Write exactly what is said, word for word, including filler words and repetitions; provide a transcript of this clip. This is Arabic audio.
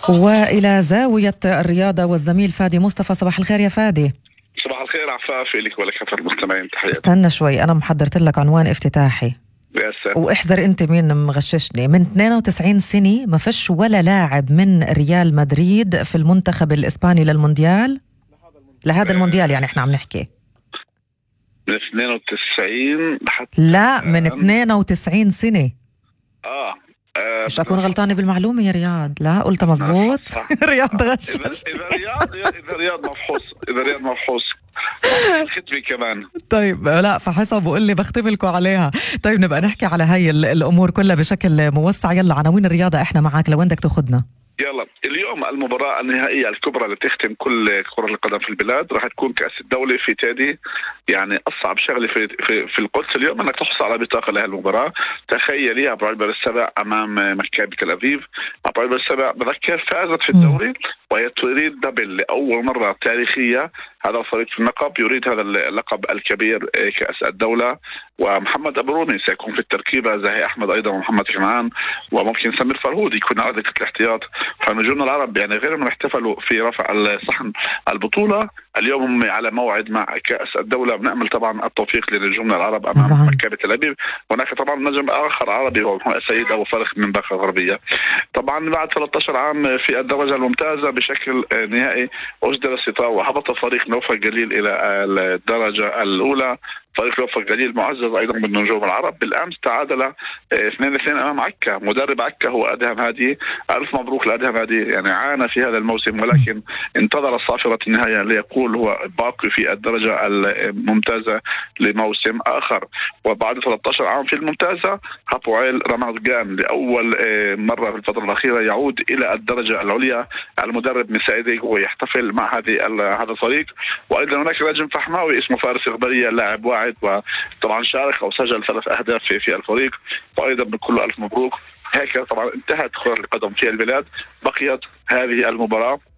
وإلى زاوية الرياضة والزميل فادي مصطفى. صباح الخير يا فادي. صباح الخير عفافي لك ولكافة المستمعين، تحياتي. استنى شوي، أنا محضرت لك عنوان افتتاحي واحذر انت مين مغششني. من اثنين وتسعين سنة ما فيش ولا لاعب من ريال مدريد في المنتخب الإسباني للمونديال، لهذا المونديال يعني احنا عم نحكي من اثنين وتسعين حتى لا من اثنين وتسعين سنة. اه آه، مش أكون غلطانة بالمعلومة يا رياض؟ لا قلت مزبوط. رياض غشش. إذا رياض إذا رياض مفحوص إذا رياض مفحوص الختمي كمان. طيب لا فحسب وقول لي بختم لكم عليها. طيب نبقى نحكي على هاي الأمور كلها بشكل موسع. يلا عناوين الرياضة احنا معك، لو بدك تاخدنا. يلا اليوم المباراة النهائية الكبرى اللي تختم كل كرة القدم في البلاد راح تكون كأس الدولة في تادي. يعني أصعب شغلة في في, في القدس اليوم أنك تحصل على بطاقة لهذه المباراة. تخيلي أبو عبر السبع أمام مكابي تل أبيب. أبو عبر السبع بذكر فازت في الدوري وهي تريد دبل لأول مرة تاريخية. هذا الفريق في النقب يريد هذا اللقب الكبير كأس الدولة، ومحمد أبروني سيكون في التركيبة، زاهي أحمد أيضا ومحمد كمان، وممكن سمير فرهود يكون على ذكر الاحتياط. فنجومنا العرب يعني غير من احتفلوا في رفع الصحن البطولة اليوم هم على موعد مع كأس الدولة. بنأمل طبعا التوفيق لنجومنا العرب أمام مكابي تل أبيب. هناك طبعا نجم آخر عربي هو سيد أبو فرخ من باقة الغربية. طبعا بعد ثلاثة عشر عام في الدرجة الممتازة بشكل نهائي أصدر الستار وهبط فريق نوفا الجليل إلى الدرجة الأولى. فريق نوفا الجليل معزز أيضا بالنجوم العرب. بالأمس تعادل اثنين اثنين أمام عكا. مدرب عكا هو أدهم هادي. ألف مبروك لأدهم هادي، يعني عانى في هذا الموسم ولكن انتظر صافرة النهاية ليقول هو باقي في الدرجة الممتازة لموسم آخر. وبعد ثلاثة عشر عام في الممتازة هابوعيل رمضان لأول مرة في الفترة الأخيرة يعود إلى الدرجة العليا. المدرب مساعدي ويحتفل مع هذه هذا الفريق. وأيضا هناك نجم فحماوي اسمه فارس إغبارية، لاعب واعد وطبعا شارك أو سجل ثلاث أهداف في, في الفريق. وأيضا بكل ألف مبروك. هيك طبعا انتهت كرة القدم في البلاد. بقيت هذه المباراة